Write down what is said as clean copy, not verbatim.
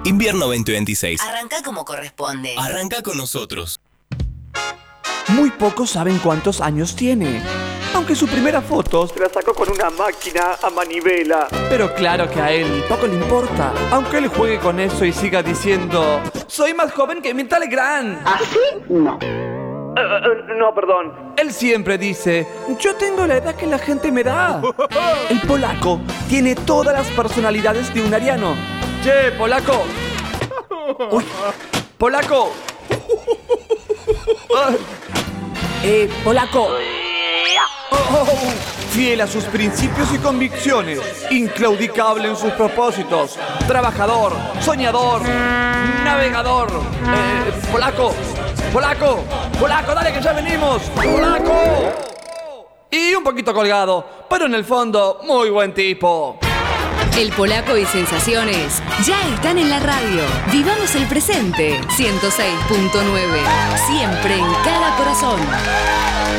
Invierno 2026. Arranca como corresponde. Arranca con nosotros. Muy pocos saben cuántos años tiene, aunque su primera foto se la sacó con una máquina a manivela. Pero claro que a él poco le importa, aunque él juegue con eso y siga diciendo: soy más joven que Mirta Legrand. ¿Así? No. No, perdón. Él siempre dice: yo tengo la edad que la gente me da. El polaco tiene todas las personalidades de un ariano. Che, polaco. Uy, polaco. Polaco. Fiel a sus principios y convicciones, inclaudicable en sus propósitos, trabajador, soñador, navegador. Polaco, dale que ya venimos. Polaco. Y un poquito colgado, pero en el fondo muy buen tipo. El Polaco y Sensaciones ya están en la radio. Vivamos el presente. 106.9. Siempre en cada corazón.